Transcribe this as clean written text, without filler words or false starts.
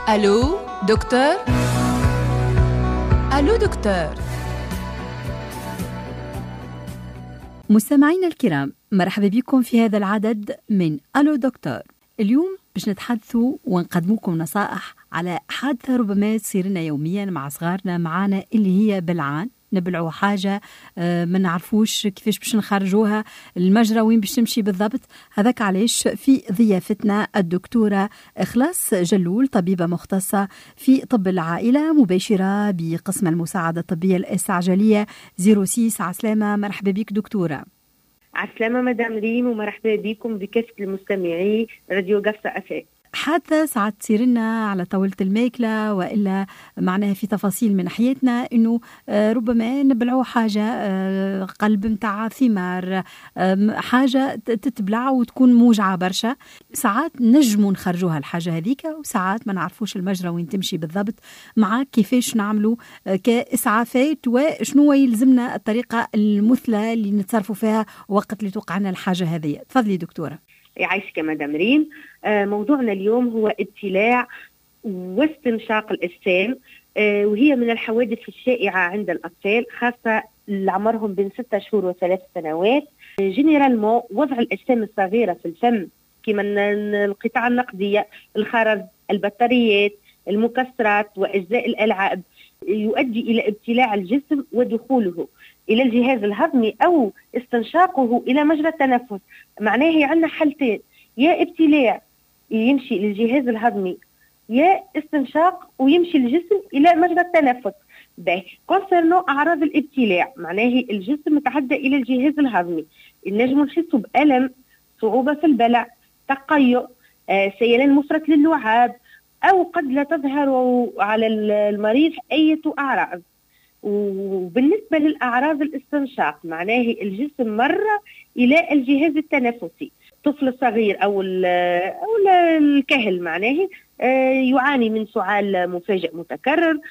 ألو دكتور؟ ألو دكتور؟ مستمعينا الكرام، مرحبا بكم في هذا العدد من ألو دكتور. اليوم باش نتحدثوا ونقدموكم نصائح على حادثة ربما تصير لنا يوميا مع صغارنا معانا، اللي هي بلعان. نبلعوا حاجة ما نعرفوش كيفاش باش نخرجوها المجرى، وين باش تمشي بالضبط. هذاك علاش في ضيافتنا الدكتورة إخلاص جلول، طبيبة مختصة في طب العائلة، مباشرة بقسم المساعدة الطبية الاستعجالية 06. عسلامة، مرحبا بك دكتورة. عسلامة مدام ريم، ومرحبا بكم بكافة المستمعي راديو قفصة أفاق. حادثة ساعات تصير لنا على طاولة الماكلة، وإلا معناها في تفاصيل من حياتنا، إنه ربما نبلعوا حاجة قلب متاع ثمار، حاجة تتبلع وتكون موجعة برشا. ساعات نجموا نخرجوها الحاجة هذيك، وساعات ما نعرفوش المجرى وين تمشي بالضبط. مع كيفاش نعملوا كإسعافات، وشنو يلزمنا الطريقة المثلى اللي نتصرفوا فيها وقت اللي توقعنا الحاجة هذه. تفضلي دكتورة. يعيشك مدام ريم. موضوعنا اليوم هو ابتلاع واستنشاق الأجسام، وهي من الحوادث الشائعة عند الأطفال، خاصة اللي عمرهم بين 6 شهور و3 سنوات. جينيرالمون وضع الأجسام الصغيرة في الفم كما القطع النقدية، الخرز، البطاريات، المكسرات وأجزاء الألعاب يؤدي إلى ابتلاع الجسم ودخوله إلى الجهاز الهضمي أو استنشاقه إلى مجرى التنفس. معناه عندنا حالتين: يا ابتلاع يمشي للجهاز الهضمي، يا استنشاق ويمشي الجسم إلى مجرى التنفس. كونسيرنو أعراض الابتلاع، معناه الجسم تعدى إلى الجهاز الهضمي، نجم نحس بألم، صعوبة في البلع، تقيؤ، سيلان مفرط للعاب، أو قد لا تظهر على المريض أي أعراض. وبالنسبة للأعراض الاستنشاق، معناه الجسم مر إلى الجهاز التنفسي. الطفل الصغير أو الكهل معناه يعاني من سعال مفاجئ متكرر،